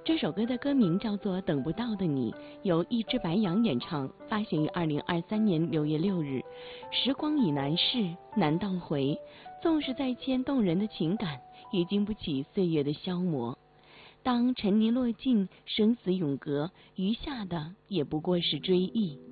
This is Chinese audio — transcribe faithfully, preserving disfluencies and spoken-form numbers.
这首歌的歌名叫做《等不到的你》，由一只白羊演唱，发行于二零二三年六月六日。时光已难逝，难倒回，纵是再见动人的情感，也经不起岁月的消磨。当沉泥落尽，生死永隔，余下的也不过是追忆。